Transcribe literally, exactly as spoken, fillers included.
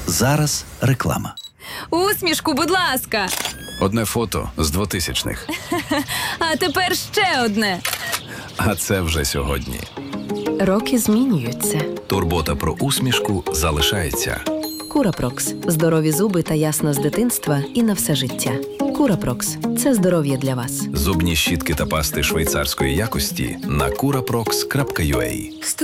Зараз реклама. Усмішку, будь ласка. Одне фото з двотисячних. А тепер ще одне. А це вже сьогодні. Роки змінюються. Турбота про усмішку залишається. Курапрокс. Здорові зуби та ясно з дитинства і на все життя. Курапрокс – це здоров'я для вас. Зубні щітки та пасти швейцарської якості на курапрокс крапка ю а.